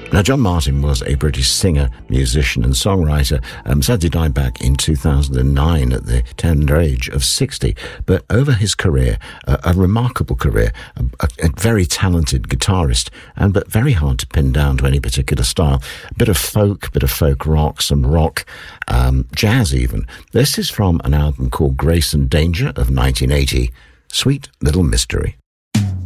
Now, John Martyn was a British singer, musician and songwriter. Sadly died back in 2009 at the tender age of 60. But over his career, a remarkable career, a very talented guitarist, but very hard to pin down to any particular style. A bit of folk rock, some rock, jazz even. This is from an album called Grace and Danger of 1980, Sweet Little Mystery.